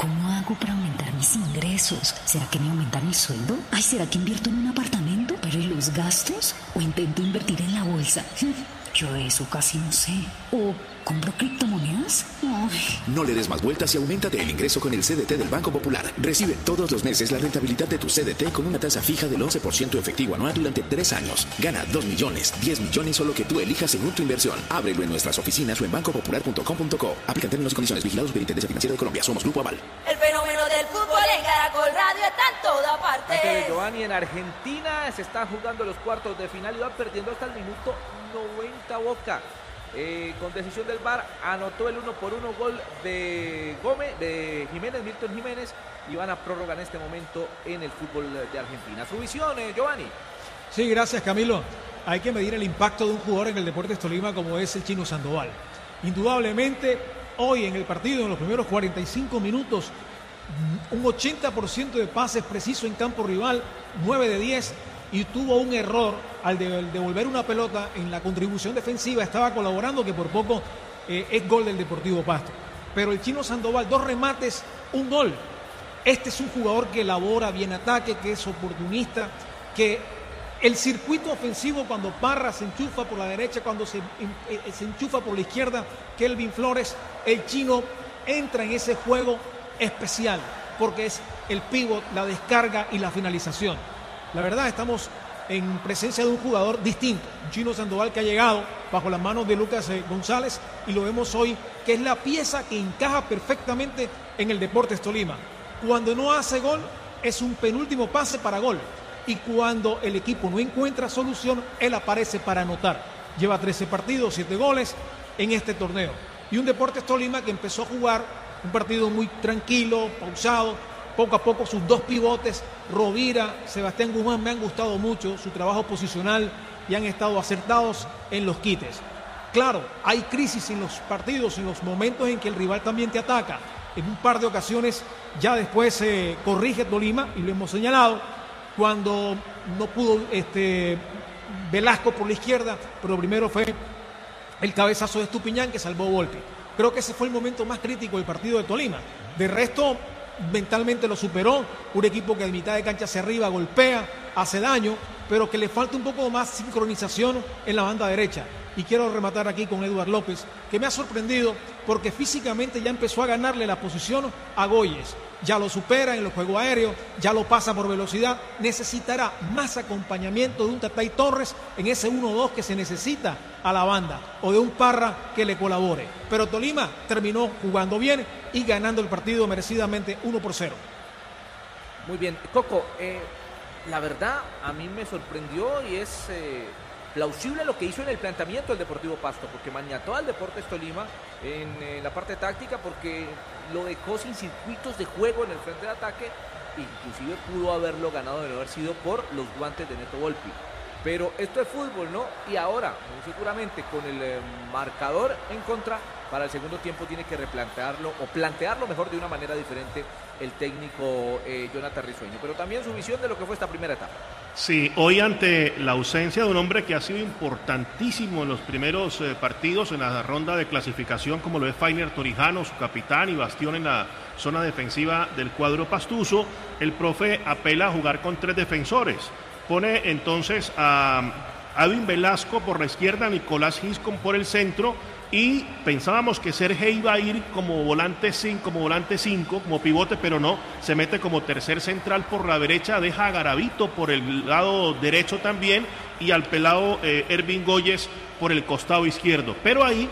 ¿cómo hago para aumentar mis ingresos? ¿Será que me aumentan el sueldo? Ay, ¿será que invierto en un apartamento? ¿Pero y los gastos? ¿O intento invertir en la bolsa? Yo de eso casi no sé. ¿O compro criptomonedas? Ay. No le des más vueltas y auméntate el ingreso con el CDT del Banco Popular. Recibe todos los meses la rentabilidad de tu CDT con una tasa fija del 11% efectivo anual durante 3 años. Gana 2 millones, 10 millones o lo que tú elijas según tu inversión. Ábrelo en nuestras oficinas o en bancopopular.com.co. Aplican términos y condiciones. Vigilados Superintendencia Financiera de Colombia. Somos Grupo Aval. El fenómeno del fútbol en Caracol Radio está en toda parte. Antes de Giovanni, en Argentina se están jugando los cuartos de final y va perdiendo hasta el minuto 90 Boca. Con decisión del VAR anotó el 1-1 gol de Gómez, de Jiménez, Milton Jiménez, y van a prórroga en este momento en el fútbol de Argentina. Su visión, Giovanni. Sí, gracias, Camilo. Hay que medir el impacto de un jugador en el Deportes Tolima como es el Chino Sandoval. Indudablemente, hoy en el partido, en los primeros 45 minutos, un 80% de pases precisos en campo rival, 9 de 10, y tuvo un error al devolver una pelota en la contribución defensiva. Estaba colaborando, que por poco es gol del Deportivo Pasto. Pero el Chino Sandoval, 2 remates, un gol. Este es un jugador que elabora bien ataque, que es oportunista, que el circuito ofensivo, cuando Parra se enchufa por la derecha, cuando se enchufa por la izquierda, Kelvin Flores, el Chino entra en ese juego especial, porque es el pívot, la descarga y la finalización. La verdad, estamos en presencia de un jugador distinto, un Chino Sandoval que ha llegado bajo las manos de Lucas González, y lo vemos hoy, que es la pieza que encaja perfectamente en el Deportes Tolima. Cuando no hace gol, es un penúltimo pase para gol, y cuando el equipo no encuentra solución, él aparece para anotar. Lleva 13 partidos, 7 goles en este torneo. Y un Deportes Tolima que empezó a jugar un partido muy tranquilo, pausado. Poco a poco sus 2 pivotes, Rovira, Sebastián Guzmán, me han gustado mucho su trabajo posicional y han estado acertados en los quites. Claro, hay crisis en los partidos, en los momentos en que el rival también te ataca. En un par de ocasiones ya después se corrige Tolima, y lo hemos señalado, cuando no pudo Velasco por la izquierda, pero primero fue el cabezazo de Estupiñán que salvó Volpi. Creo que ese fue el momento más crítico del partido de Tolima. De resto, mentalmente lo superó, un equipo que de mitad de cancha hacia arriba golpea, hace daño, pero que le falta un poco más sincronización en la banda derecha. Y quiero rematar aquí con Eduard López, que me ha sorprendido porque físicamente ya empezó a ganarle la posición a Goyes. Ya lo supera en los juegos aéreos, ya lo pasa por velocidad. Necesitará más acompañamiento de un Tatay Torres en ese 1-2 que se necesita a la banda, o de un Parra que le colabore. Pero Tolima terminó jugando bien y ganando el partido merecidamente 1-0. Muy bien, Coco, la verdad a mí me sorprendió y es plausible lo que hizo en el planteamiento el Deportivo Pasto, porque maniató al Deportes Tolima en la parte táctica, porque lo dejó sin circuitos de juego en el frente de ataque. Inclusive pudo haberlo ganado de no haber sido por los guantes de Neto Volpi. Pero esto es fútbol, ¿no? Y ahora, muy seguramente con el marcador en contra, para el segundo tiempo tiene que replantearlo, o plantearlo mejor de una manera diferente el técnico Jonathan Risueño. Pero también su visión de lo que fue esta primera etapa. Sí, hoy ante la ausencia de un hombre que ha sido importantísimo en los primeros partidos, en la ronda de clasificación, como lo es Fainer Torijano, su capitán y bastión en la zona defensiva del cuadro pastuso, el profe apela a jugar con 3 defensores. Pone entonces a Edwin Velasco por la izquierda, Nicolás Giscón por el centro, y pensábamos que Sergio iba a ir como volante 5, como pivote, pero no, se mete como tercer central por la derecha, deja a Garavito por el lado derecho también, y al pelado Ervin Goyes por el costado izquierdo. Pero ahí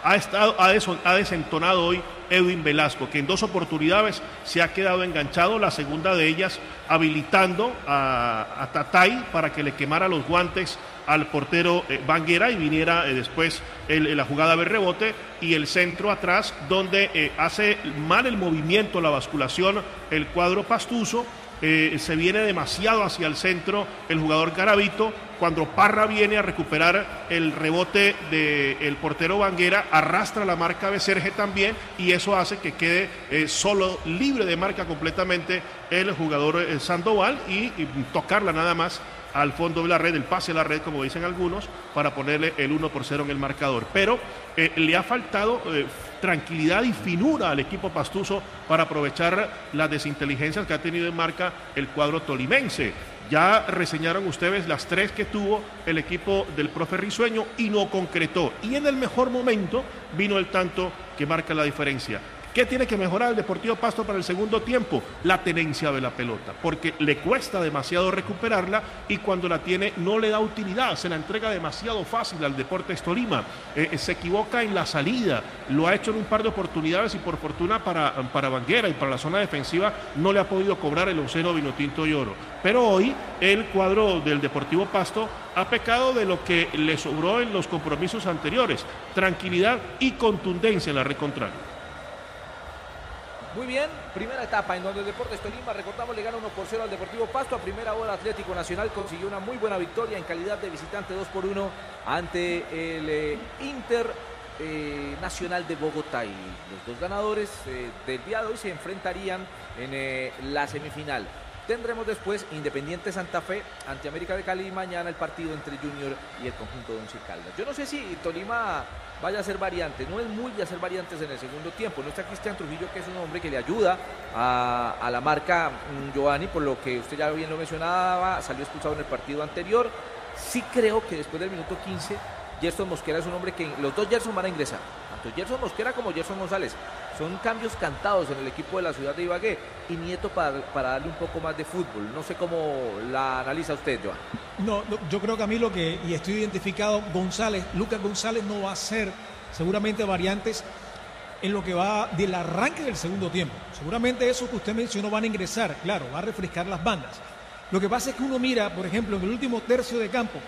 ha desentonado hoy Edwin Velasco, que en 2 oportunidades se ha quedado enganchado, la segunda de ellas habilitando a Tatay para que le quemara los guantes al portero Banguera y viniera después la jugada de rebote, y el centro atrás donde hace mal el movimiento, la basculación, el cuadro pastuso. Se viene demasiado hacia el centro el jugador Garavito. Cuando Parra viene a recuperar el rebote del portero Banguera, arrastra la marca de Serge también, y eso hace que quede solo, libre de marca completamente el jugador Sandoval, y tocarla nada más al fondo de la red, el pase a la red, como dicen algunos, para ponerle el 1-0 en el marcador. Pero le ha faltado tranquilidad y finura al equipo pastuso para aprovechar las desinteligencias que ha tenido en marca el cuadro tolimense. Ya reseñaron ustedes las 3 que tuvo el equipo del profe Risueño y no concretó. Y en el mejor momento vino el tanto que marca la diferencia. ¿Qué tiene que mejorar el Deportivo Pasto para el segundo tiempo? La tenencia de la pelota, porque le cuesta demasiado recuperarla y cuando la tiene no le da utilidad, se la entrega demasiado fácil al Deportes Tolima, se equivoca en la salida, lo ha hecho en un par de oportunidades y por fortuna para Banguera y para la zona defensiva no le ha podido cobrar el onceno Vinotinto y Oro. Pero hoy el cuadro del Deportivo Pasto ha pecado de lo que le sobró en los compromisos anteriores, tranquilidad y contundencia en la red contraria. Muy bien, primera etapa en donde el Deportes Tolima, recordamos, le gana 1-0 al Deportivo Pasto. A primera hora Atlético Nacional consiguió una muy buena victoria en calidad de visitante 2-1 ante el Inter Nacional de Bogotá. Y los dos ganadores del día de hoy se enfrentarían en la semifinal. Tendremos después Independiente Santa Fe ante América de Cali y mañana el partido entre Junior y el conjunto de Once Caldas. Yo no sé si Tolima vaya a hacer variantes, no es muy de hacer variantes en el segundo tiempo. No está Cristian Trujillo, que es un hombre que le ayuda a la marca Giovanni, por lo que usted ya bien lo mencionaba, salió expulsado en el partido anterior. Sí creo que después del minuto 15, Gerson Mosquera es un hombre que los dos Gerson van a ingresar, tanto Gerson Mosquera como Gerson González. Son cambios cantados en el equipo de la ciudad de Ibagué, y Nieto para darle un poco más de fútbol. No sé cómo la analiza usted, Joan. No, yo creo, Camilo, y estoy identificado, Lucas González no va a hacer seguramente variantes en lo que va del arranque del segundo tiempo. Seguramente eso que usted mencionó van a ingresar, claro, va a refrescar las bandas. Lo que pasa es que uno mira, por ejemplo, en el último tercio de campo,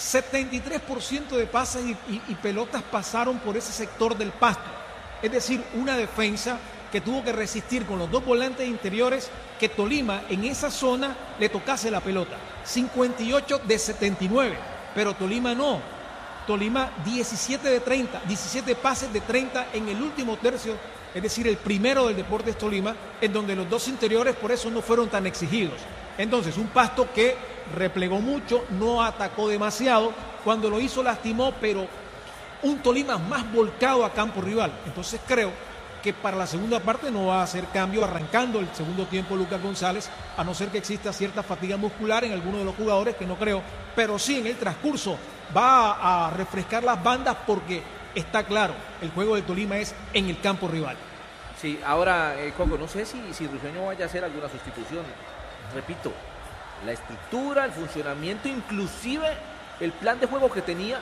73% de pases y pelotas pasaron por ese sector del Pasto. Es decir, una defensa que tuvo que resistir con los dos volantes interiores que Tolima en esa zona le tocase la pelota. 58 de 79, pero Tolima no. Tolima 17 de 30, 17 pases de 30 en el último tercio, es decir, el primero del Deportes Tolima, en donde los dos interiores por eso no fueron tan exigidos. Entonces, un Pasto que replegó mucho, no atacó demasiado, cuando lo hizo lastimó, pero un Tolima más volcado a campo rival. Entonces creo que para la segunda parte no va a hacer cambio arrancando el segundo tiempo Lucas González, a no ser que exista cierta fatiga muscular en alguno de los jugadores, que no creo, pero sí en el transcurso va a refrescar las bandas, porque está claro, el juego de Tolima es en el campo rival. Sí, ahora, Coco, no sé si Risueño vaya a hacer alguna sustitución. Repito, la estructura, el funcionamiento, inclusive el plan de juego que tenía,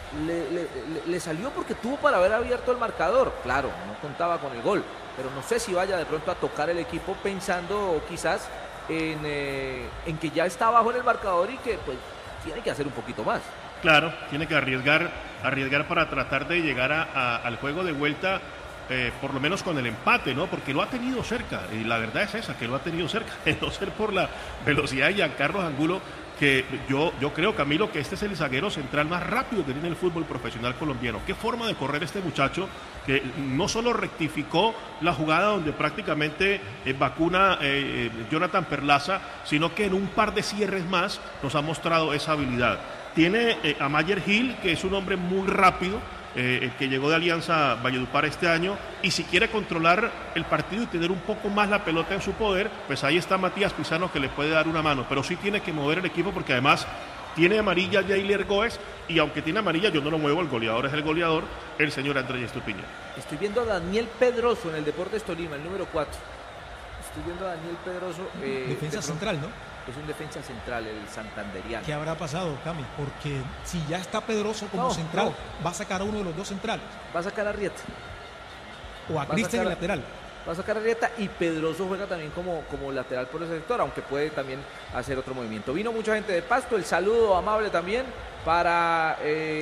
le salió porque tuvo para haber abierto el marcador. Claro, no contaba con el gol, pero no sé si vaya de pronto a tocar el equipo pensando quizás en que ya está abajo en el marcador y que pues tiene que hacer un poquito más. Claro, tiene que arriesgar para tratar de llegar al juego de vuelta, por lo menos con el empate, ¿no? Porque lo ha tenido cerca, y la verdad es esa, que lo ha tenido cerca, de no ser por la velocidad de Giancarlos Angulo, que yo creo, Camilo, que este es el zaguero central más rápido que tiene el fútbol profesional colombiano. Qué forma de correr este muchacho, que no solo rectificó la jugada donde prácticamente vacuna Jonathan Perlaza, sino que en un par de cierres más nos ha mostrado esa habilidad. Tiene a Mayer Gil, que es un hombre muy rápido, el que llegó de Alianza Valledupar este año, y si quiere controlar el partido y tener un poco más la pelota en su poder, pues ahí está Matías Pizano, que le puede dar una mano, pero sí tiene que mover el equipo, porque además tiene amarilla Jailer Goes, y aunque tiene amarilla yo no lo muevo, el goleador es el goleador, el señor Andrés Estupiñán. Estoy viendo a Daniel Pedroso en el Deportes Tolima, el número 4. Estoy viendo a Daniel Pedroso. Defensa central, ¿no? Es un defensa central, el santanderiano. ¿Qué habrá pasado, Cami? Porque si ya está Pedroso como central, va a sacar a uno de los dos centrales. Va a sacar a Arrieta. O a Cristian, el lateral. Va a sacar a Arrieta, y Pedroso juega también como lateral por ese sector, aunque puede también hacer otro movimiento. Vino mucha gente de Pasto, el saludo amable también para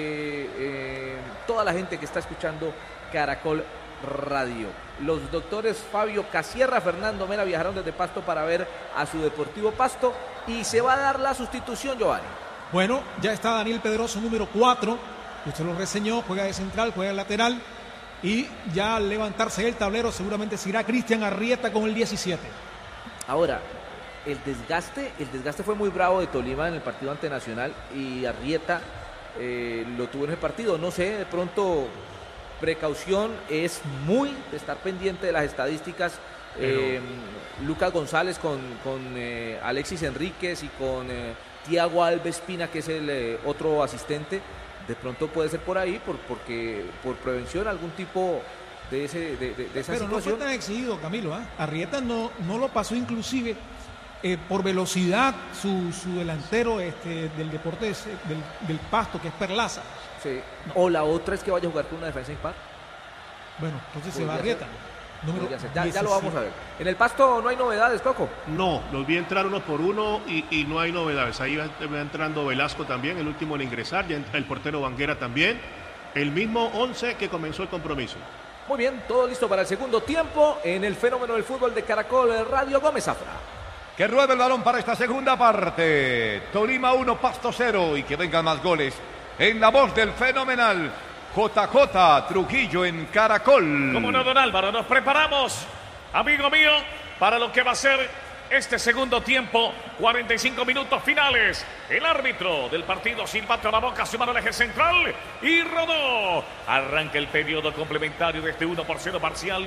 toda la gente que está escuchando Caracol Radio. Los doctores Fabio Casierra, Fernando Mera viajaron desde Pasto para ver a su Deportivo Pasto, y se va a dar la sustitución, Giovanni. Bueno, ya está Daniel Pedroso, número 4, usted lo reseñó, juega de central, juega de lateral, y ya al levantarse el tablero seguramente se irá Cristian Arrieta con el 17. Ahora, el desgaste fue muy bravo de Tolima en el partido ante Nacional, y Arrieta lo tuvo en el partido. No sé, de pronto precaución, es muy de estar pendiente de las estadísticas. Lucas González con Alexis Enríquez y con Thiago Alves Pina, que es el otro asistente, de pronto puede ser por ahí, porque por prevención algún tipo de esa pero situación. No fue tan exigido, Camilo, Arrieta no lo pasó, inclusive por velocidad su delantero del Deportes del Pasto, que es Perlaza. Sí. O la otra es que vaya a jugar con una defensa impar. Bueno, entonces se va Arrieta. Ya lo vamos a ver. En el Pasto no hay novedades, Coco. No, los vi entrar uno por uno y no hay novedades. Ahí va entrando Velasco también, el último en ingresar, ya entra el portero Banguera también. El mismo 11 que comenzó el compromiso. Muy bien, todo listo para el segundo tiempo en el fenómeno del fútbol de Caracol Radio. Gómez Zafra. Que ruede el balón para esta segunda parte. Tolima 1, Pasto 0 y que vengan más goles. En la voz del fenomenal JJ Trujillo en Caracol. Como no, don Álvaro, nos preparamos, amigo mío, para lo que va a ser este segundo tiempo, 45 minutos finales. El árbitro del partido silbato a la boca, su mano al eje central y rodó. Arranca el periodo complementario de este 1-0 parcial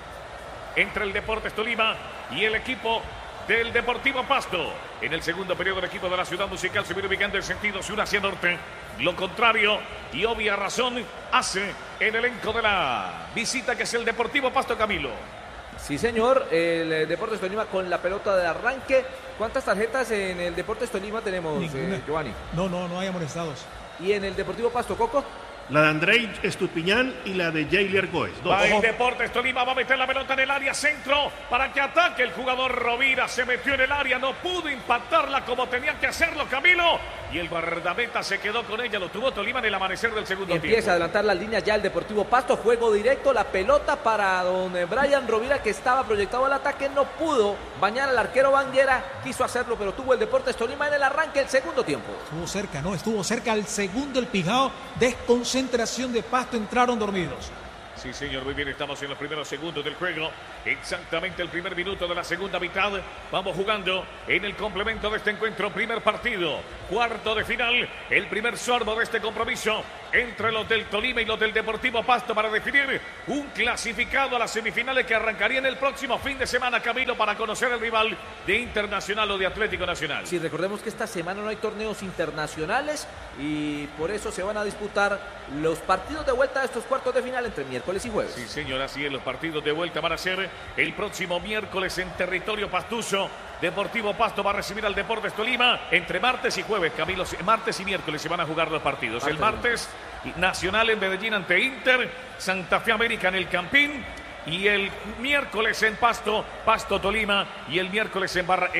entre el Deportes Tolima y el equipo del Deportivo Pasto. En el segundo periodo, el equipo de la Ciudad Musical se viene ubicando en sentido sur hacia norte. Lo contrario, y obvia razón, hace el elenco de la visita, que es el Deportivo Pasto, Camilo. Sí, señor, el Deportes Tolima con la pelota de arranque. ¿Cuántas tarjetas en el Deportes Tolima tenemos, Giovanni? No hay amonestados. ¿Y en el Deportivo Pasto, Coco? La de Andrei Estupiñán y la de Jailer Goes. Va el Deportes Tolima, va a meter la pelota en el área centro para que ataque el jugador Rovira. Se metió en el área, no pudo impactarla como tenía que hacerlo, Camilo. Y el guardameta se quedó con ella, lo tuvo Tolima en el amanecer del segundo tiempo. Empieza a adelantar las líneas ya el Deportivo Pasto, juego directo, la pelota para don Brian Rovira, que estaba proyectado al ataque, no pudo bañar al arquero Banguera, quiso hacerlo, pero tuvo el Deportes Tolima en el arranque del segundo tiempo. Estuvo cerca al segundo el Pijao, desconcentración de Pasto, entraron dormidos. Sí, señor, muy bien, estamos en los primeros segundos del juego, exactamente el primer minuto de la segunda mitad. Vamos jugando en el complemento de este encuentro, primer partido, cuarto de final, el primer sorbo de este compromiso entre los del Tolima y los del Deportivo Pasto para definir un clasificado a las semifinales que arrancarían el próximo fin de semana, Camilo, para conocer el rival de Internacional o de Atlético Nacional. Sí, recordemos que esta semana no hay torneos internacionales y por eso se van a disputar los partidos de vuelta de estos cuartos de final entre miércoles y jueves. Sí, señor, así es, los partidos de vuelta van a ser el próximo miércoles en territorio pastuso. Deportivo Pasto va a recibir al Deportes Tolima entre martes y jueves, Camilo. Martes y miércoles se van a jugar los partidos. El martes, Nacional en Medellín ante Inter, Santa Fe América en el Campín. Y el miércoles en Pasto Tolima. Y el miércoles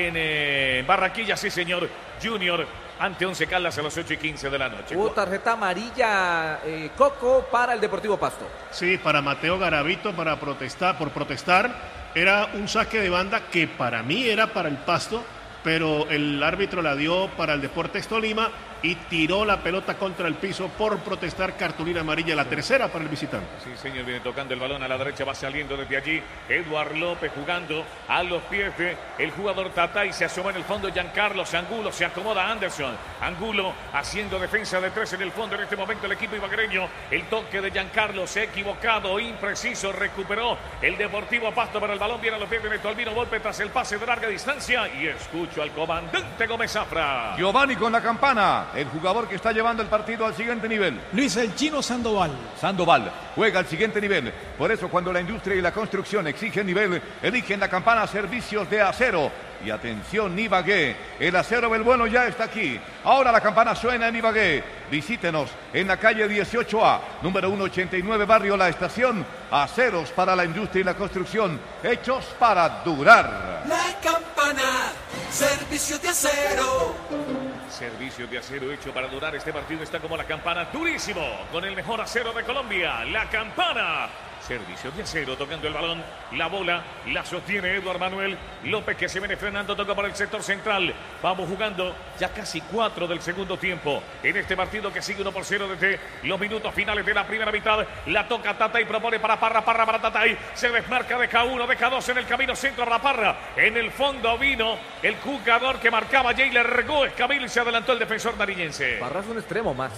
en Barranquilla, sí señor, Junior ante Once Caldas a las 8:15 de la noche. Hubo tarjeta amarilla, Coco, para el Deportivo Pasto. Sí, para Mateo Garavito, por protestar. Era un saque de banda que para mí era para el Pasto, pero el árbitro la dio para el Deportes Tolima y tiró la pelota contra el piso por protestar, cartulina amarilla, la tercera para el visitante. Sí, señor, viene tocando el balón a la derecha, va saliendo desde allí Eduard López jugando a los pies de el jugador Tatay, se asoma en el fondo Giancarlo Angulo, se acomoda Anderson, Angulo haciendo defensa de tres en el fondo en este momento el equipo ibaguereño, el toque de Giancarlo se ha equivocado, impreciso, recuperó el Deportivo Pasto, pero el balón viene a los pies de Neto Albino Volpe tras el pase de larga distancia y escucho al comandante Gómez Zafra. Giovanni con la campana. El jugador que está llevando el partido al siguiente nivel. Luis el Chino Sandoval. Sandoval juega al siguiente nivel. Por eso cuando la industria y la construcción exigen nivel, eligen la campana Servicios de Acero. Y atención, Ibagué, el acero del bueno ya está aquí. Ahora la campana suena en Ibagué. Visítenos en la calle 18A, número 189, barrio La Estación. Aceros para la industria y la construcción, hechos para durar. La campana, Servicios de Acero. Servicio de acero hecho para durar. Este partido está como la campana, durísimo, con el mejor acero de Colombia, la campana. Servicio de acero, tocando el balón, la bola, la sostiene Eduard Manuel López, que se viene frenando, toca para el sector central. Vamos jugando ya casi 4 del segundo tiempo en este partido que sigue 1-0 desde los minutos finales de la primera mitad. La toca Tatay, propone para Parra para Tatay, se desmarca, deja 1, deja 2 en el camino centro para Parra. En el fondo vino el jugador que marcaba Jailer Goes, Camilo, y se adelantó el defensor nariñense. Parra es un extremo más.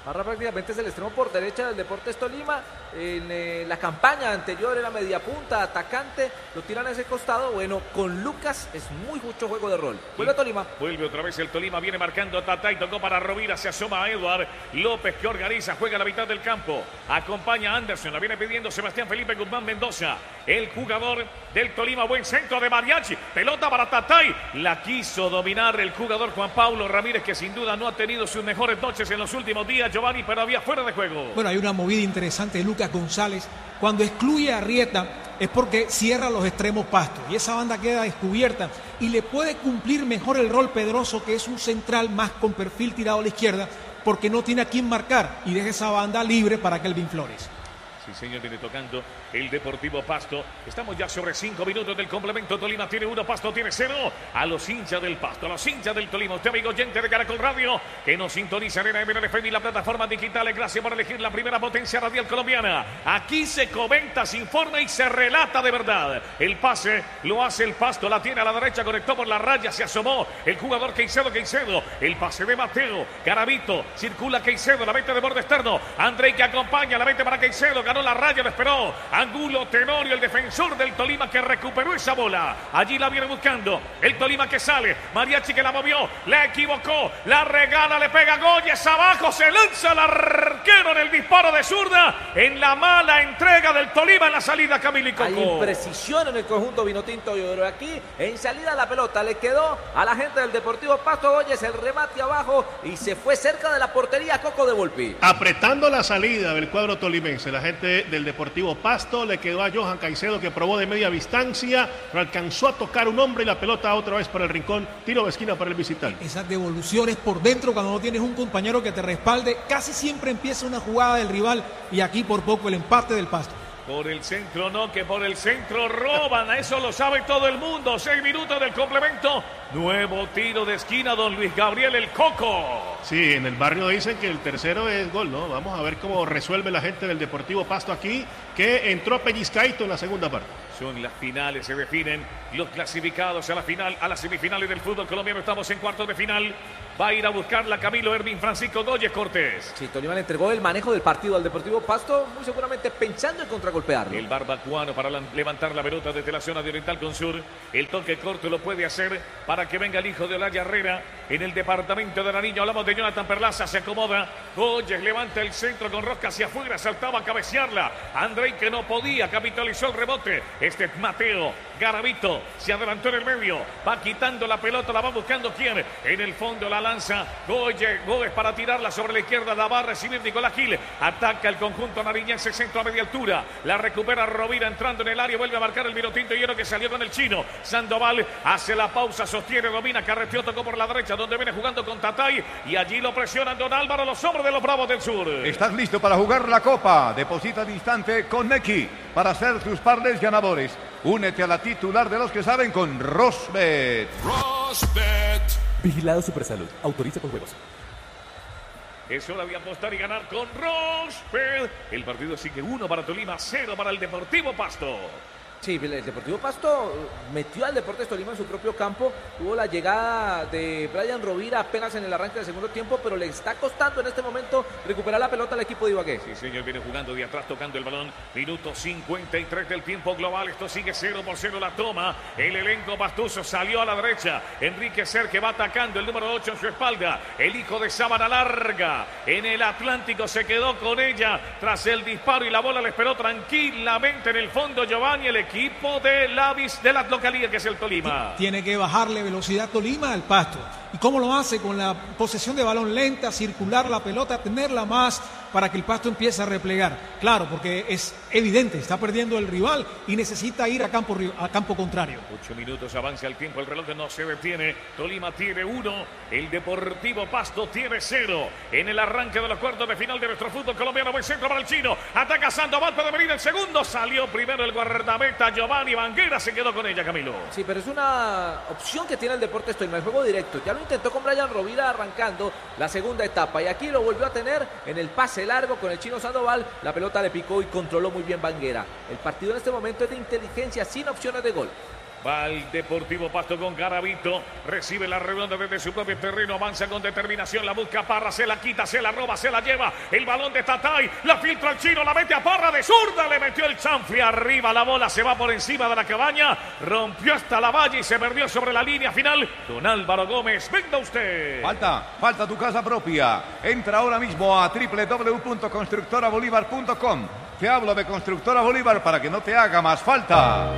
Parra prácticamente es el extremo por derecha del Deportes Tolima. En la campaña anterior era media punta, atacante, lo tiran a ese costado. Bueno, con Lucas es mucho juego de rol. Vuelve a Tolima. Vuelve otra vez el Tolima, viene marcando Tatay, tocó para Rovira, se asoma a Eduard López que organiza, juega a la mitad del campo. Acompaña a Anderson, la viene pidiendo Sebastián Felipe Guzmán Mendoza. El jugador del Tolima, buen centro de Mariachi, pelota para Tatay. La quiso dominar el jugador Juan Pablo Ramírez, que sin duda no ha tenido sus mejores noches en los últimos días, Giovanni, pero había fuera de juego. Bueno, hay una movida interesante de Lucas González. Cuando excluye a Arrieta es porque cierra los extremos Pasto y esa banda queda descubierta y le puede cumplir mejor el rol Pedroso, que es un central más con perfil tirado a la izquierda, porque no tiene a quién marcar y deja esa banda libre para Kelvin Flores. Sí, señor, viene tocando el Deportivo Pasto. Estamos ya sobre 5 minutos del complemento. Tolima tiene 1, Pasto tiene 0. A los hinchas del Pasto, a los hinchas del Tolima, usted amigo oyente de Caracol Radio, que nos sintoniza en MLF y la plataforma digital. Gracias por elegir la primera potencia radial colombiana. Aquí se comenta, se informa y se relata de verdad. El pase lo hace el Pasto, la tiene a la derecha, conectó por la raya, se asomó el jugador Caicedo. El pase de Mateo, Garavito, circula Caicedo, la mete de borde externo. Andrei que acompaña, la mete para Caicedo, ganó la raya, lo esperó Angulo Tenorio, el defensor del Tolima, que recuperó esa bola. Allí la viene buscando el Tolima, que sale, Mariachi que la movió, la equivocó, la regala, le pega Goyes abajo, se lanza el arquero en el disparo de zurda, en la mala entrega del Tolima en la salida, Camilo y Coco. Hay imprecisión en el conjunto vinotinto y oro. Aquí en salida la pelota le quedó a la gente del Deportivo Pasto. Goyes, el remate abajo y se fue cerca de la portería Coco de Volpi. Apretando la salida del cuadro tolimense, la gente del Deportivo Pasto, le quedó a Johan Caicedo, que probó de media distancia, no alcanzó a tocar un hombre y la pelota otra vez para el rincón, tiro de esquina para el visitante. Esas devoluciones por dentro, cuando no tienes un compañero que te respalde, casi siempre empieza una jugada del rival y aquí por poco el empate del Pasto. Por el centro no, que por el centro roban, a eso lo sabe todo el mundo. 6 minutos del complemento. Nuevo tiro de esquina, don Luis Gabriel el Coco. Sí, en el barrio dicen que el tercero es gol, ¿no? Vamos a ver cómo resuelve la gente del Deportivo Pasto aquí, que entró pellizcadito en la segunda parte. Son las finales, se definen los clasificados a la final, a las semifinales del fútbol colombiano. Estamos en cuartos de final. Va a ir a buscarla Camilo Ervin Francisco Goyes Cortés. Sí, Tolima le entregó el manejo del partido al Deportivo Pasto, muy seguramente pensando en contragolpearlo. El barbacuano para levantar la pelota desde la zona de Oriental con Sur. El toque corto lo puede hacer para que venga el hijo de Olaya Herrera en el departamento de Nariño. Hablamos de Jonathan Perlaza, se acomoda. Goyes levanta el centro con rosca hacia afuera, saltaba a cabecearla. Andrei, que no podía, capitalizó el rebote. Este es Mateo Garavito, se adelantó en el medio, va quitando la pelota, la va buscando quién. En el fondo la lanza Goyes para tirarla sobre la izquierda, la va a recibir Nicolás Gil. Ataca el conjunto nariñense, centro a media altura. La recupera Rovira entrando en el área, vuelve a marcar el vinotinto hierro que salió con el chino. Sandoval hace la pausa, sostiene, domina, carreteó, tocó por la derecha donde viene jugando con Tatay y allí lo presionan don Álvaro, los hombres de los Bravos del Sur. ¿Estás listo para jugar la Copa? Deposita al instante con Nequi para hacer tus parles ganadores. Únete a la titular de los que saben con Rosbet. Rosbet. Vigilado Supersalud. Autoriza con juegos. Es hora de apostar y ganar con Rosbet. El partido sigue 1 para Tolima, 0 para el Deportivo Pasto. Sí, el Deportivo Pasto metió al Deportes Tolima en su propio campo. Tuvo la llegada de Brian Rovira apenas en el arranque del segundo tiempo, pero le está costando en este momento recuperar la pelota al equipo de Ibagué. Sí, señor, viene jugando de atrás, tocando el balón. Minuto 53 del tiempo global. Esto sigue 0-0 la toma. El elenco pastuso salió a la derecha. Enrique Ser, que va atacando, el número 8 en su espalda. El hijo de Sábana Larga en el Atlántico se quedó con ella tras el disparo y la bola le esperó tranquilamente en el fondo Giovanni, el equipo de la localidad, que es el Tolima. Tiene que bajarle velocidad Tolima al Pasto. ¿Y cómo lo hace? Con la posesión de balón lenta, circular la pelota, tenerla más para que el Pasto empiece a replegar. Claro, porque es evidente, está perdiendo el rival y necesita ir a campo contrario. 8 minutos, avanza el tiempo, el reloj no se detiene. Tolima tiene 1, el Deportivo Pasto tiene 0. En el arranque de los cuartos de final de nuestro fútbol colombiano, buen centro para el chino. Ataca Sandoval, puede venir el segundo. Salió primero el guardameta Giovanni Banguera, se quedó con ella, Camilo. Sí, pero es una opción que tiene el Deportes Tolima, el juego directo. Ya lo intentó con Brian Rovira arrancando la segunda etapa y aquí lo volvió a tener en el pase largo con el chino Sandoval. La pelota le picó y controló muy bien Banguera. El partido en este momento es de inteligencia sin opciones de gol. Va el Deportivo Pasto con Garavito. Recibe la redonda desde su propio terreno. Avanza con determinación. La busca Parra. Se la quita, se la roba, se la lleva. El balón de Tatay. La filtra el chino. La mete a Parra de zurda. Le metió el chanfle arriba. La bola se va por encima de la cabaña. Rompió hasta la valla y se perdió sobre la línea final. Don Álvaro Gómez. Venga usted. Falta tu casa propia. Entra ahora mismo a www.constructorabolívar.com. Te hablo de Constructora Bolívar para que no te haga más falta.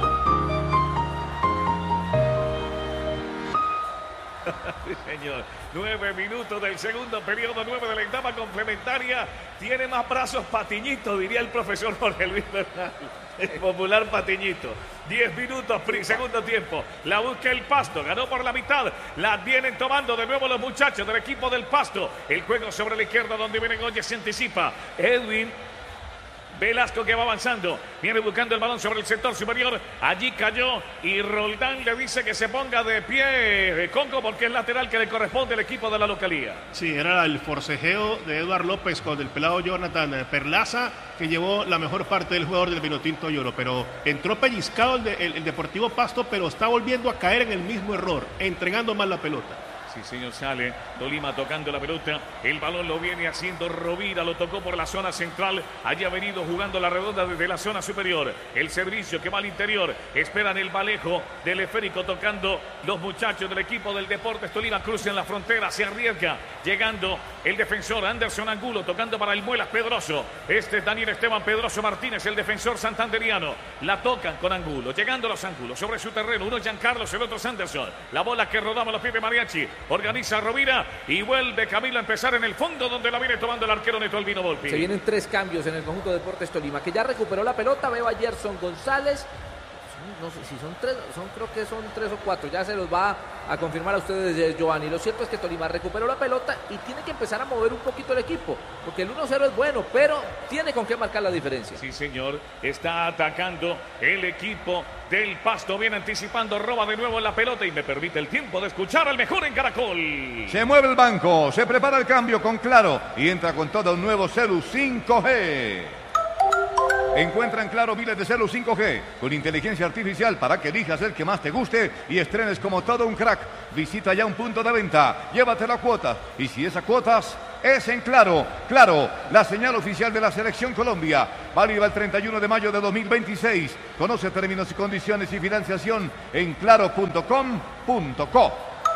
Sí, señor. 9 minutos del segundo periodo, 9 de la etapa complementaria. Tiene más brazos Patiñito, diría el profesor Jorge Luis Bernal. El popular Patiñito. 10 minutos, segundo tiempo. La busca el Pasto, ganó por la mitad. La vienen tomando de nuevo los muchachos del equipo del Pasto. El juego sobre la izquierda donde viene Goya se anticipa. Edwin Velasco que va avanzando, viene buscando el balón sobre el sector superior, allí cayó y Roldán le dice que se ponga de pie Conco porque es lateral que le corresponde al equipo de la localía. Sí, era el forcejeo de Eduard López con el pelado Jonathan Perlaza que llevó la mejor parte del jugador del Vinotinto Lloro, pero entró pellizcado el Deportivo Pasto, pero está volviendo a caer en el mismo error, entregando mal la pelota. Sí, señor, sale Tolima tocando la pelota. El balón lo viene haciendo Rovira, lo tocó por la zona central. Allí ha venido jugando la redonda desde la zona superior. El servicio que va al interior. Esperan el Balejo del esférico tocando los muchachos del equipo del Deportes Tolima. Cruzan la frontera, se arriesga. Llegando el defensor Anderson Angulo, tocando para el Muelas Pedroso. Este es Daniel Esteban Pedroso Martínez, el defensor santanderiano. La tocan con Angulo, llegando los Angulos sobre su terreno. Uno es Giancarlos, el otro es Anderson. La bola que rodamos los pies de Mariachi. Organiza Rovira y vuelve Camilo a empezar en el fondo donde la viene tomando el arquero Neto Albino Volpi. Se vienen 3 cambios en el conjunto de Deportes Tolima, que ya recuperó la pelota. Veo a Gerson González. No sé si son 3, creo que son 3 o 4. Ya se los va a confirmar a ustedes, Giovanni. Lo cierto es que Tolima recuperó la pelota y tiene que empezar a mover un poquito el equipo, porque el 1-0 es bueno, pero tiene con qué marcar la diferencia. Sí, señor. Está atacando el equipo del Pasto. Viene anticipando, roba de nuevo la pelota y me permite el tiempo de escuchar al mejor en Caracol. Se mueve el banco, se prepara el cambio con Claro y entra con todo un nuevo celu 5G. Encuentra en Claro miles de celu 5G con inteligencia artificial para que elijas el que más te guste y estrenes como todo un crack. Visita ya un punto de venta, llévate la cuota y si es a cuotas, es en Claro. Claro, la señal oficial de la Selección Colombia. Válida el 31 de mayo de 2026. Conoce términos y condiciones y financiación en claro.com.co.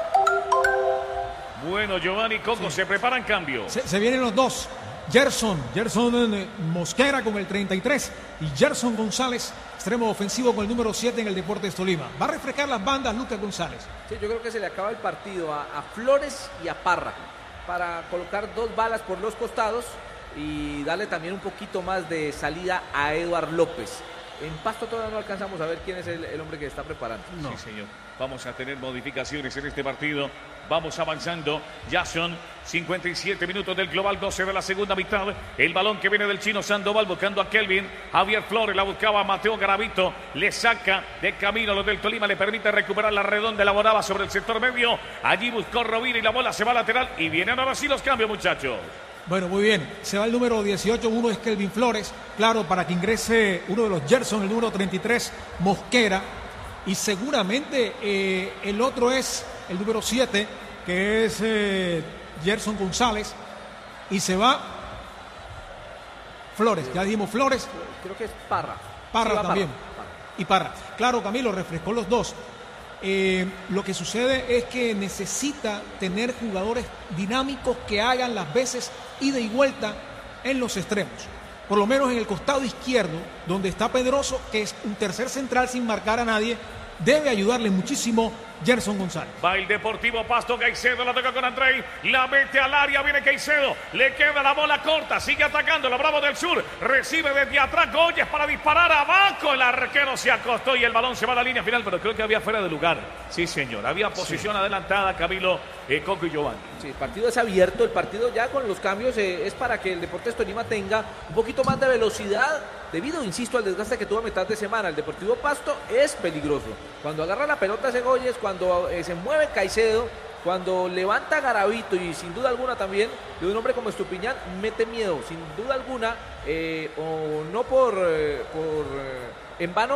Bueno, Giovanni, Coco, se preparan cambio. Se vienen los dos. Gerson Mosquera con el 33 y Gerson González, extremo ofensivo con el número 7 en el Deportes Tolima. Va a refrescar las bandas Lucas González. Sí, yo creo que se le acaba el partido a Flores y a Parra para colocar 2 balas por los costados y darle también un poquito más de salida a Eduard López. En Pasto todavía no alcanzamos a ver quién es el hombre que está preparando. No. Sí, señor. Vamos a tener modificaciones en este partido. Vamos avanzando. Ya son 57 minutos del global, 12 de la segunda mitad. El balón que viene del chino Sandoval buscando a Kelvin. Javier Flores la buscaba a Mateo Garavito. Le saca de camino los del Tolima. Le permite recuperar la redonda. Elaboraba sobre el sector medio. Allí buscó Rovira y la bola se va lateral. Y vienen ahora sí los cambios, muchachos. Bueno, muy bien. Se va el número 18, uno es Kelvin Flores. Claro, para que ingrese uno de los Gerson, el número 33, Mosquera. Y seguramente el otro es el número 7, que es Gerson González. Y se va Flores, ya dijimos Flores. Creo que es Parra. Parra sí, también. Parra. Y Parra. Claro, Camilo, refrescó los dos. Lo que sucede es que necesita tener jugadores dinámicos que hagan las veces ida y vuelta en los extremos. Por lo menos en el costado izquierdo, donde está Pedroso, que es un tercer central sin marcar a nadie, debe ayudarle muchísimo Gerson González. Va el Deportivo Pasto, Caicedo la toca con Andrei, la mete al área, viene Caicedo, le queda la bola corta, sigue atacando, los Bravos del Sur, recibe desde atrás Goyes para disparar abajo, el arquero se acostó y el balón se va a la línea final, pero creo que había fuera de lugar. Sí, señor, había posición adelantada, Camilo, Coco y Giovanni. Sí, el partido es abierto, el partido ya con los cambios es para que el Deportes Tolima tenga un poquito más de velocidad, debido, insisto, al desgaste que tuvo a mitad de semana. El Deportivo Pasto es peligroso. Cuando agarra la pelota ese Goyes, cuando se mueve Caicedo, cuando levanta Garavito y sin duda alguna también de un hombre como Estupiñán, mete miedo, sin duda alguna, o no en vano,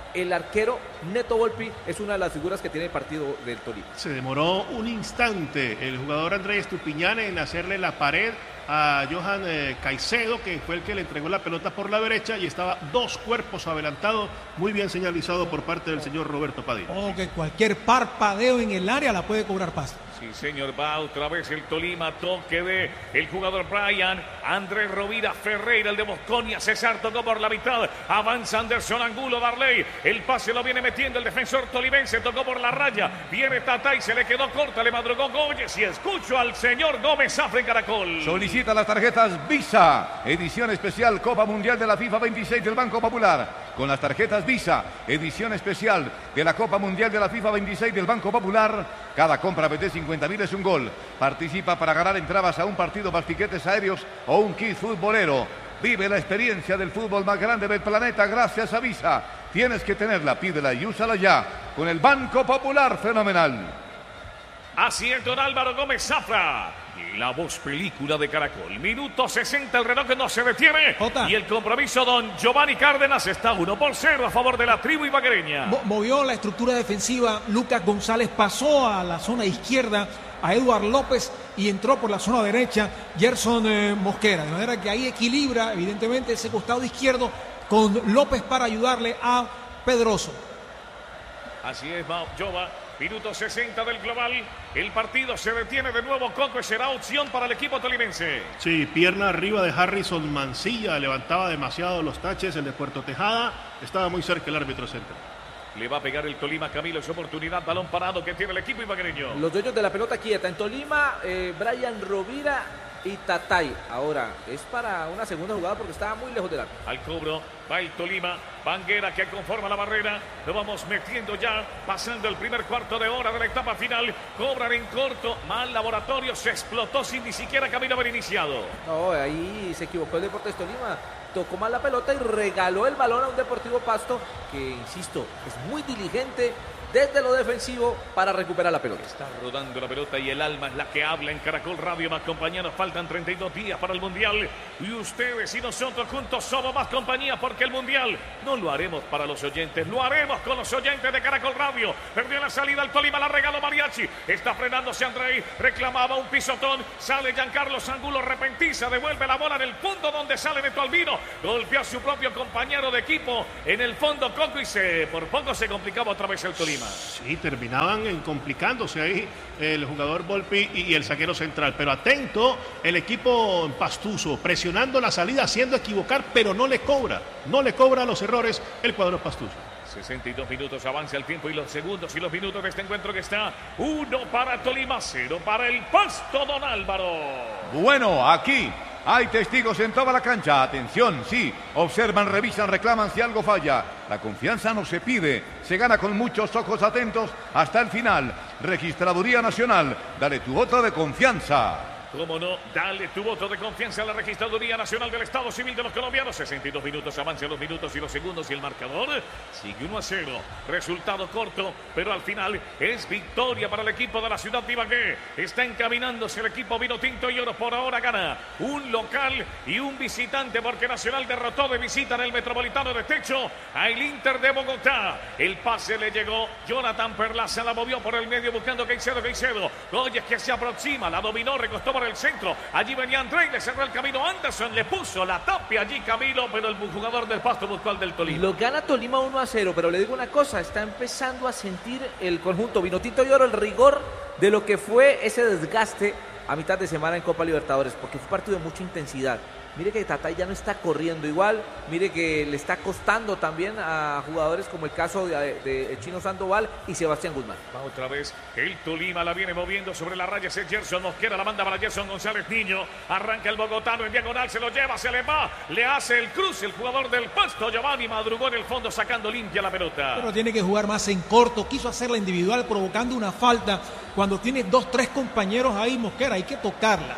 el arquero Neto Volpi es una de las figuras que tiene el partido del Tolima. Se demoró un instante el jugador Andrés Estupiñán en hacerle la pared a Johan Caicedo, que fue el que le entregó la pelota por la derecha y estaba 2 cuerpos adelantado, muy bien señalizado por parte del señor Roberto Padilla. Que cualquier parpadeo en el área la puede cobrar Pasto. Sí, señor, va otra vez el Tolima, toque de el jugador Brian, Andrés Rovira Ferreira, el de Mosconia, César tocó por la mitad, avanza Anderson Angulo, Darley, el pase lo viene metiendo el defensor tolimense, tocó por la raya, viene Tatay, se le quedó corta, le madrugó Gómez y escucho al señor Gómez Zafra en Caracol. Solicita las tarjetas Visa, edición especial Copa Mundial de la FIFA 26 del Banco Popular. Con las tarjetas Visa, edición especial de la Copa Mundial de la FIFA 26 del Banco Popular, cada compra de 50.000 es un gol. Participa para ganar entradas a un partido más tiquetes aéreos o un kit futbolero. Vive la experiencia del fútbol más grande del planeta gracias a Visa. Tienes que tenerla, pídela y úsala ya. Con el Banco Popular, fenomenal. Así es, don Álvaro Gómez Zafra. Y la voz película de Caracol. Minuto 60, el reloj no se detiene. Y el compromiso, don Giovanni Cárdenas, está 1-0 a favor de la tribu ibaguereña. Movió la estructura defensiva. Lucas González pasó a la zona izquierda a Eduard López y entró por la zona derecha Gerson Mosquera. De manera que ahí equilibra, evidentemente, ese costado izquierdo con López para ayudarle a Pedroso. Así es, Jova. Minuto 60 del global. El partido se detiene de nuevo, Coco, y será opción para el equipo tolimense. Sí, pierna arriba de Harrison Mancilla. Levantaba demasiado los taches, el de Puerto Tejada. Estaba muy cerca el árbitro central. Le va a pegar el Tolima, Camilo, su oportunidad. Balón parado que tiene el equipo ibaguereño. Los dueños de la pelota quieta. En Tolima, Brian Rovira y Tatay. Ahora, es para una segunda jugada porque estaba muy lejos del arco. Al cobro va el Tolima. Banguera que conforma la barrera. Lo vamos metiendo ya, pasando el primer cuarto de hora de la etapa final. Cobran en corto. Mal Laboratorio, se explotó sin ni siquiera camino haber iniciado. No, ahí se equivocó el Deportes Tolima. Tocó mal la pelota y regaló el balón a un Deportivo Pasto que, insisto, es muy diligente desde lo defensivo para recuperar la pelota. Está rodando la pelota y el alma es la que habla en Caracol Radio. Más compañeros, faltan 32 días para el Mundial. Y ustedes y nosotros juntos somos más compañía porque el Mundial no lo haremos para los oyentes, lo haremos con los oyentes de Caracol Radio. Perdió la salida el Tolima, la regaló Mariachi. Está frenándose Andrei, reclamaba un pisotón. Sale Giancarlo Angulo, repentiza, devuelve la bola en el punto donde sale Neto Albino. Golpeó a su propio compañero de equipo en el fondo, Coco, y por poco se complicaba otra vez el Tolima. Sí, terminaban complicándose ahí el jugador Volpi y el zaguero central. Pero atento, el equipo pastuso, presionando la salida, haciendo equivocar, pero no le cobra los errores el cuadro pastuso. 62 minutos, avanza el tiempo y los segundos y los minutos de este encuentro que está 1 para Tolima, 0 para el Pasto, don Álvaro. Bueno, aquí hay testigos en toda la cancha. Atención, sí, observan, revisan, reclaman si algo falla. La confianza no se pide, se gana con muchos ojos atentos hasta el final. Registraduría Nacional, dale tu voto de confianza. Cómo no, dale tu voto de confianza a la Registraduría Nacional del Estado Civil de los Colombianos. 62 minutos, avanza los minutos y los segundos y el marcador sigue 1-0. Resultado corto, pero al final es victoria para el equipo de la ciudad de Ibagué. Está encaminándose el equipo vino tinto y oro. Por ahora gana un local y un visitante porque Nacional derrotó de visita en el Metropolitano de Techo al Inter de Bogotá. El pase le llegó Jonathan Perlaza, la movió por el medio buscando Caicedo. Goyes que se aproxima, la dominó, recostó por el centro. Allí venía André, le cerró el camino Anderson, le puso la tapia allí Camilo, pero el jugador del Pasto buscó al del Tolima. Lo gana Tolima 1-0, pero le digo una cosa, está empezando a sentir el conjunto vinotinto y oro el rigor de lo que fue ese desgaste a mitad de semana en Copa Libertadores, porque fue un partido de mucha intensidad. Mire que Tatay ya no está corriendo igual, mire que le está costando también a jugadores como el caso de Chino Sandoval y Sebastián Guzmán. Va otra vez, el Tolima la viene moviendo sobre la raya, ese Gerson Mosquera, la manda para Gerson González Niño, arranca el bogotano en diagonal, se lo lleva, se le va, le hace el cruce el jugador del Pasto, Giovanni madrugó en el fondo sacando limpia la pelota. Pero tiene que jugar más en corto, quiso hacerla individual provocando una falta, cuando tiene 2-3 compañeros ahí Mosquera, hay que tocarla.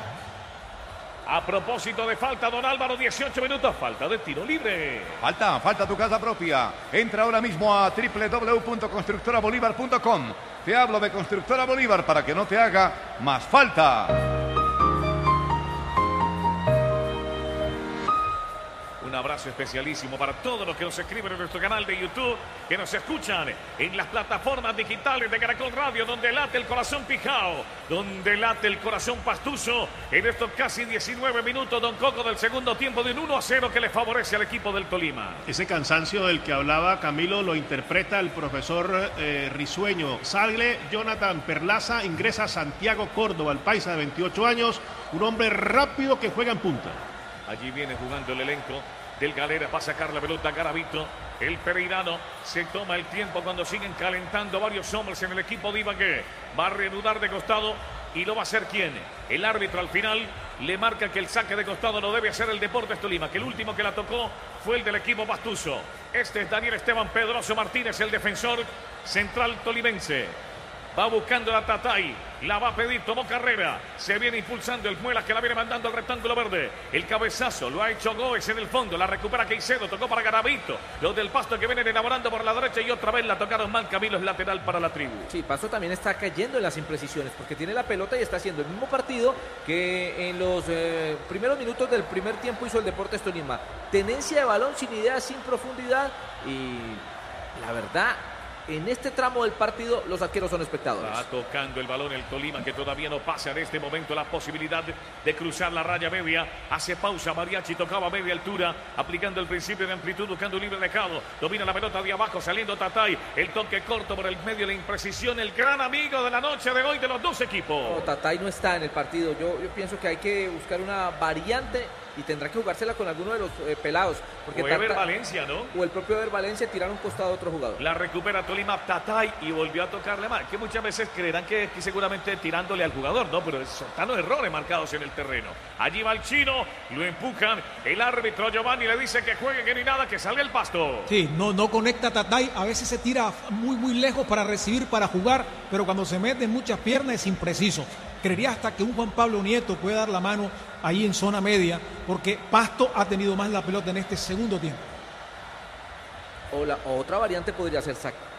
A propósito de falta, don Álvaro, 18 minutos, falta de tiro libre. Falta tu casa propia. Entra ahora mismo a www.constructorabolívar.com. Te hablo de Constructora Bolívar para que no te haga más falta. Una abrazo especialísimo para todos los que nos escriben en nuestro canal de YouTube, que nos escuchan en las plataformas digitales de Caracol Radio, donde late el corazón Pijao, donde late el corazón Pastuso. En estos casi 19 minutos, don Coco, del segundo tiempo, de un 1-0 que le favorece al equipo del Tolima. Ese cansancio del que hablaba Camilo lo interpreta el profesor Risueño. Sale Jonathan Perlaza, ingresa Santiago Córdoba, el paisa de 28 años, un hombre rápido que juega en punta. Allí viene jugando el elenco del Galera, va a sacar la pelota Garavito. El pereirano se toma el tiempo cuando siguen calentando varios hombres en el equipo de Ibagué. Va a reanudar de costado y lo va a hacer ¿quién? El árbitro al final le marca que el saque de costado lo debe hacer el Deportes Tolima, que el último que la tocó fue el del equipo Pastuso. Este es Daniel Esteban Pedroso Martínez, el defensor central tolimense. Va buscando a Tatay, la va a pedir, tomó carrera, se viene impulsando el Muelas que la viene mandando al rectángulo verde. El cabezazo lo ha hecho Gómez en el fondo, la recupera Caicedo, tocó para Garavito. Los del Pasto que vienen elaborando por la derecha y otra vez la tocaron mal. Camilo, es lateral para la tribu. Sí, Pasto también está cayendo en las imprecisiones porque tiene la pelota y está haciendo el mismo partido que en los primeros minutos del primer tiempo hizo el Deportes Tolima. Tenencia de balón sin idea, sin profundidad y la verdad, en este tramo del partido los arqueros son espectadores. Va tocando el balón el Tolima, que todavía no pasa en este momento la posibilidad de cruzar la raya media. Hace pausa Mariachi, tocaba a media altura, aplicando el principio de amplitud, buscando un libre dejado. Domina la pelota de abajo, saliendo Tatay. El toque corto por el medio, la imprecisión. El gran amigo de la noche de hoy de los dos equipos. No, Tatay no está en el partido. Yo pienso que hay que buscar una variante y tendrá que jugársela con alguno de los pelados. Porque o Ever Valencia, ¿no? O el propio Ever Valencia, tirar un costado a otro jugador. La recupera Tolima, Tatay, y volvió a tocarle mal. Que muchas veces creerán que seguramente tirándole al jugador, ¿no? Pero son los errores marcados en el terreno. Allí va el chino, lo empujan. El árbitro Giovanni le dice que juegue, que ni nada, que salga el Pasto. Sí, no conecta Tatay. A veces se tira muy lejos para recibir, para jugar, pero cuando se mete en muchas piernas es impreciso. Creería hasta que un Juan Pablo Nieto puede dar la mano ahí en zona media, porque Pasto ha tenido más la pelota en este segundo tiempo. O otra variante podría ser